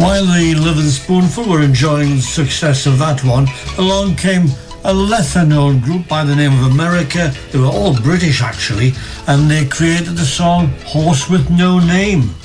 While the Lovin' Spoonful were enjoying the success of that one, along came a lesser-known group by the name of America. They were all British, actually, and they created the song Horse with No Name.